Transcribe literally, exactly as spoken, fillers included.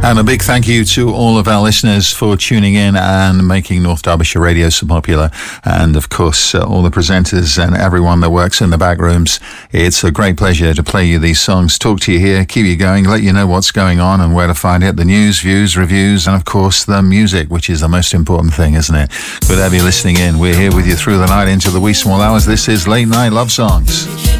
And a big thank you to all of our listeners for tuning in and making North Derbyshire Radio so popular. And of course, uh, all the presenters and everyone that works in the back rooms. It's a great pleasure to play you these songs, talk to you here, keep you going, let you know what's going on and where to find it. The news, views, reviews, and of course the music, which is the most important thing, isn't it? Good to have you listening in. We're here with you through the night into the wee small hours. This is Late Night Love Songs.